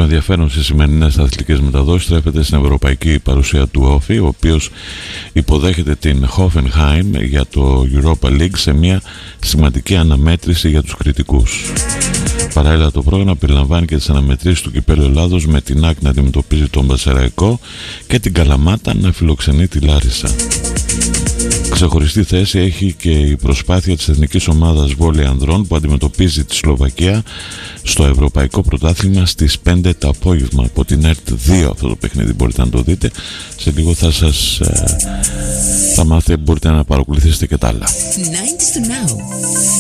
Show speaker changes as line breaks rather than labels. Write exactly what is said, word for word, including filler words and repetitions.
ενδιαφέρον στις σημερινές αθλητικές μεταδόσεις στρέφεται στην ευρωπαϊκή παρουσία του Όφη, ο οποίος υποδέχεται την Hoffenheim για το Europa League σε μια σημαντική αναμέτρηση για τους κριτικούς. Παράλληλα, το πρόγραμμα περιλαμβάνει και τις αναμετρήσεις του Κυπέλλου Ελλάδος, με την ΑΕΚ να αντιμετωπίζει τον Πασεραϊκό και την Καλαμάτα να φιλοξενεί τη Λάρισα. Ξεχωριστή θέση έχει και η προσπάθεια της εθνικής ομάδας βόλεϊ ανδρών που αντιμετωπίζει τη Σλοβακία στο Ευρωπαϊκό Πρωτάθλημα στις πέντε το απόγευμα από την ΕΡΤ δύο. Αυτό το παιχνίδι μπορείτε να το δείτε. Σε λίγο θα σας ε, θα μάθετε, μπορείτε να παρακολουθήσετε και τα άλλα.